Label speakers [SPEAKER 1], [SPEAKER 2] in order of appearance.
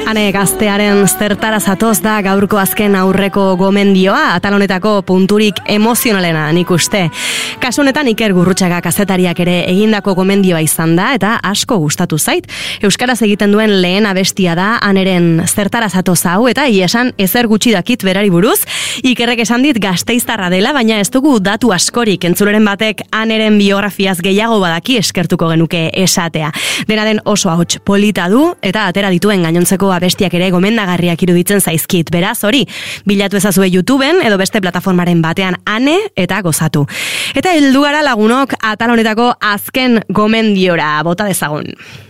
[SPEAKER 1] Ane gaztearen zertara zatoz da gaurko azken aurreko gomendioa, atal honetako punturik emozionalena nik uste. Kasu honetan Iker Gurrutxaga kazetariak ere egindako gomendioa izan da, eta asko gustatu zait. Euskaraz egiten duen lehen abestia da, Aneren zertara zatoz hau, eta esan ezer gutxi dakit berari buruz. Ikerrek esan dit Gasteiztarra dela, baina ez dugu datu askorik, entzuleren batek Aneren biografiaz gehiago badaki eskertuko genuke esatea. Dena den oso ahots polita du, eta atera dituen gainontzeko abestiak ere gomendagarriak iruditzen zaizkit. Beraz, hori, bilatu ezazue YouTubeen edo beste plataformaren batean Ane eta gozatu. Eta heldu gara lagunok atal honetako azken gomendiora bota dezagun.